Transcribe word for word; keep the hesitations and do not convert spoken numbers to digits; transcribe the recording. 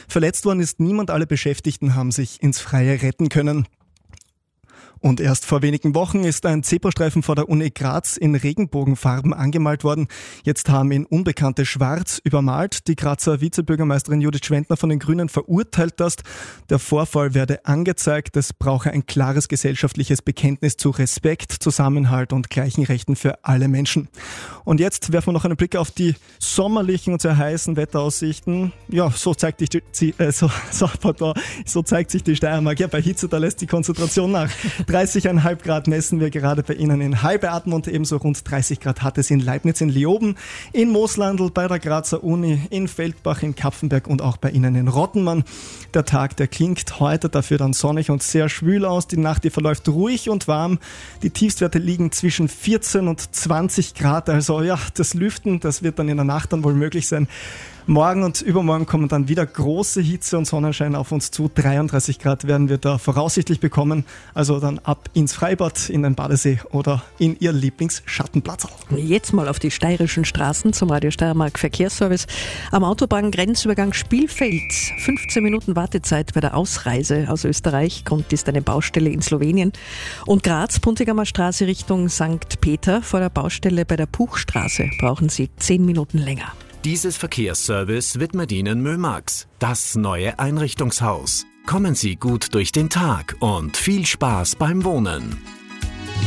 Verletzt worden ist niemand, alle Beschäftigten haben sich ins Freie retten können. Und erst vor wenigen Wochen ist ein Zebrastreifen vor der Uni Graz in Regenbogenfarben angemalt worden. Jetzt haben ihn Unbekannte schwarz übermalt. Die Grazer Vizebürgermeisterin Judith Schwendner von den Grünen verurteilt das. Der Vorfall werde angezeigt. Es brauche ein klares gesellschaftliches Bekenntnis zu Respekt, Zusammenhalt und gleichen Rechten für alle Menschen. Und jetzt werfen wir noch einen Blick auf die sommerlichen und sehr heißen Wetteraussichten. Ja, so zeigt, die, äh, so, so, pardon, so zeigt sich die Steiermark. Ja, bei Hitze, da lässt die Konzentration nach. dreißig Komma fünf Grad messen wir gerade bei Ihnen in Halbeatem und ebenso rund dreißig Grad hat es in Leibniz, in Leoben, in Mooslandl, bei der Grazer Uni, in Feldbach, in Kapfenberg und auch bei Ihnen in Rottenmann. Der Tag, der klingt heute dafür dann sonnig und sehr schwül aus. Die Nacht, die verläuft ruhig und warm. Die Tiefstwerte liegen zwischen vierzehn und zwanzig Grad. Also ja, das Lüften, das wird dann in der Nacht dann wohl möglich sein. Morgen und übermorgen kommen dann wieder große Hitze und Sonnenschein auf uns zu. dreiunddreißig Grad werden wir da voraussichtlich bekommen. Also dann ab ins Freibad, in den Badesee oder in Ihr Lieblingsschattenplatz. Jetzt mal auf die steirischen Straßen zum Radio Steiermark Verkehrsservice. Am Autobahngrenzübergang Spielfeld. fünfzehn Minuten Wartezeit bei der Ausreise aus Österreich. Grund ist eine Baustelle in Slowenien. Und Graz, Puntigamer Straße Richtung Sankt Peter. Vor der Baustelle bei der Puchstraße brauchen Sie zehn Minuten länger. Dieses Verkehrsservice widmet Ihnen Mömax, das neue Einrichtungshaus. Kommen Sie gut durch den Tag und viel Spaß beim Wohnen.